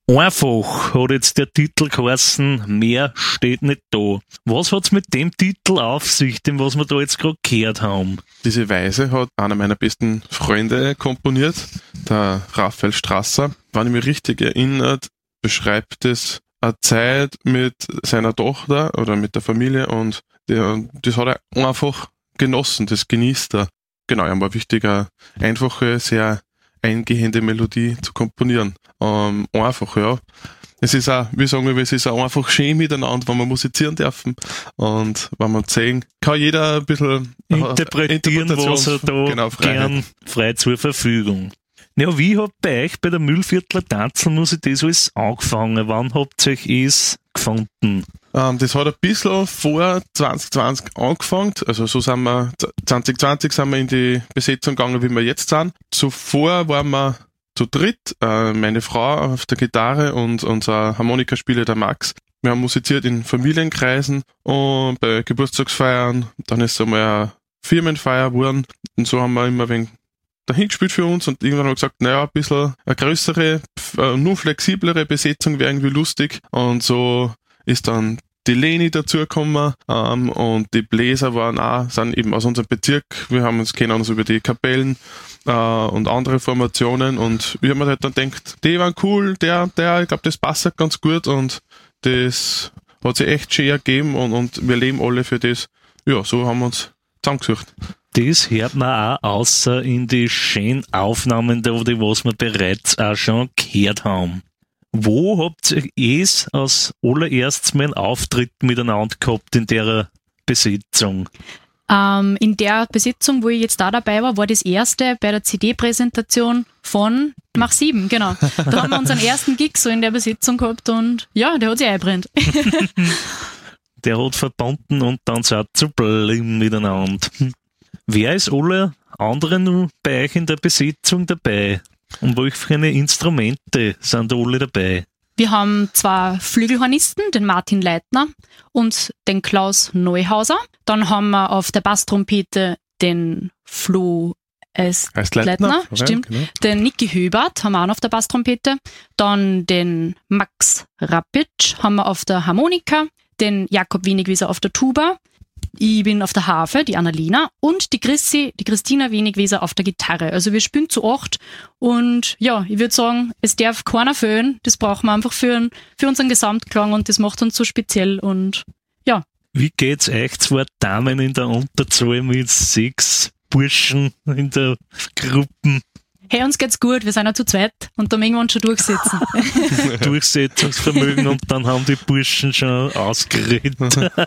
Einfach hat jetzt der Titel geheißen, mehr steht nicht da. Was hat's mit dem Titel auf sich, dem was wir da jetzt gerade gehört haben? Diese Weise hat einer meiner besten Freunde komponiert, der Raphael Strasser. Wenn ich mich richtig erinnert, beschreibt es eine Zeit mit seiner Tochter oder mit der Familie und das hat er einfach genossen, das genießt er. Genau, ihm war wichtig, eine einfache, sehr eingehende Melodie zu komponieren. Einfach, ja. Es ist auch, wie sagen wir, es ist auch einfach schön miteinander, wenn wir musizieren dürfen. Und wenn wir sehen, kann jeder ein bisschen interpretieren, was er da gern frei zur Verfügung. Ja, wie hat bei euch bei der Mühlviertler Tanzelmusik das alles angefangen? Wann habt ihr euch es gefunden? Das hat ein bisschen vor 2020 angefangen. Also so sind wir, 2020 sind wir in die Besetzung gegangen, wie wir jetzt sind. Zuvor waren wir zu dritt, meine Frau auf der Gitarre und unser Harmonikaspieler, der Max. Wir haben musiziert in Familienkreisen und bei Geburtstagsfeiern. Dann ist es einmal eine Firmenfeier geworden und so haben wir immer ein wenig dahin gespielt für uns und irgendwann haben wir gesagt, naja, ein bisschen eine größere, nur flexiblere Besetzung wäre irgendwie lustig und so ist dann die Leni dazugekommen und die Bläser sind eben aus unserem Bezirk. Wir haben uns kennen uns über die Kapellen und andere Formationen und wir haben halt dann gedacht, die waren cool, ich glaube, das passt halt ganz gut und das hat sich echt schön ergeben und wir leben alle für das. Ja, so haben wir uns zusammengesucht. Das hört man auch außer in die schönen Aufnahmen, die was wir bereits auch schon gehört haben. Wo habt ihr es als allererstes mal einen Auftritt miteinander gehabt in der Besetzung? In der Besetzung, wo ich jetzt da dabei war das erste bei der CD-Präsentation von Mach 7, genau. Da haben wir unseren ersten Gig so in der Besetzung gehabt und ja, der hat sich eingebrennt. Der hat verbunden und dann seid ihr zu bleiben miteinander. Wer ist alle anderen bei euch in der Besetzung dabei? Und welche Instrumente sind da alle dabei? Wir haben zwei Flügelhornisten, den Martin Leitner und den Klaus Neuhauser. Dann haben wir auf der Basstrompete den Flo Leitner, stimmt. Genau. Den Niki Höbert haben wir auch noch auf der Basstrompete. Dann den Max Rapitsch haben wir auf der Harmonika, den Jakob Wenigwieser auf der Tuba. Ich bin auf der Harfe, die Annalena, und die Christina Wenigwieser auf der Gitarre. Also wir spielen zu 8 und ja, ich würde sagen, es darf keiner fehlen. Das brauchen wir einfach für unseren Gesamtklang und das macht uns so speziell und ja. Wie geht's euch zwei Damen in der Unterzahl mit 6 Burschen in der Gruppe? Hey, uns geht's gut, wir sind ja zu zweit und da mögen wir uns schon durchsetzen. Durchsetzungsvermögen und dann haben die Burschen schon ausgeredet.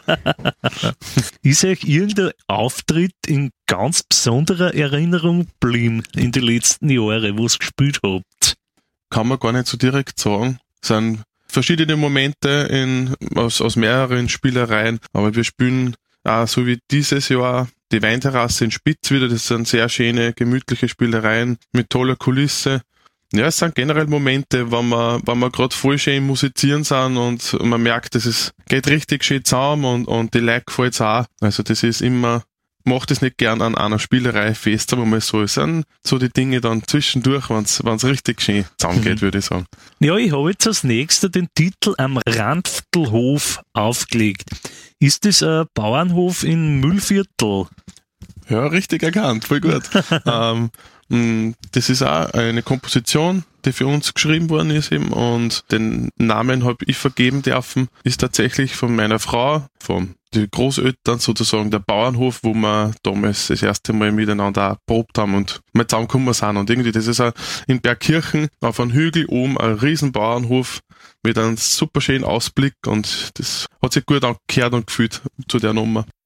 Ist euch irgendein Auftritt in ganz besonderer Erinnerung geblieben in den letzten Jahren, wo ihr gespielt habt? Kann man gar nicht so direkt sagen. Es sind verschiedene Momente aus mehreren Spielereien, aber wir spielen auch so wie dieses Jahr die Weinterrasse in Spitz wieder. Das sind sehr schöne, gemütliche Spielereien mit toller Kulisse. Ja, es sind generell Momente, wenn wir gerade voll schön im Musizieren sind und man merkt, geht richtig schön zusammen und die Leute gefällt's auch. Also das ist immer, macht es nicht gern an einer Spielerei fest, aber mal so. Es sind so die Dinge dann zwischendurch, wenn's richtig schön zusammengeht, würde ich sagen. Ja, ich habe jetzt als nächster den Titel am Ranftelhof aufgelegt. Ist das ein Bauernhof in Mühlviertel? Ja, richtig erkannt, voll gut. Das ist auch eine Komposition, die für uns geschrieben worden ist eben und den Namen habe ich vergeben dürfen, ist tatsächlich von meiner Frau, von den Großeltern sozusagen, der Bauernhof, wo wir damals das erste Mal miteinander auch probt haben und mal zusammengekommen sind und irgendwie, das ist auch in Bergkirchen auf einem Hügel oben ein riesen Bauernhof mit einem super schönen Ausblick und das hat sich gut angehört und gefühlt zu der Nummer.